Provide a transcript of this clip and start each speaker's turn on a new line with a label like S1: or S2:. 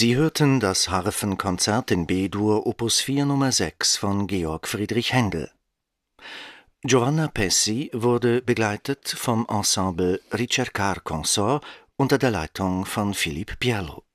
S1: Sie hörten das Harfenkonzert in B-Dur Opus 4 Nummer 6 von Georg Friedrich Händel. Giovanna Pessi wurde begleitet vom Ensemble Ricercar Consort unter der Leitung von Philippe Pierlot.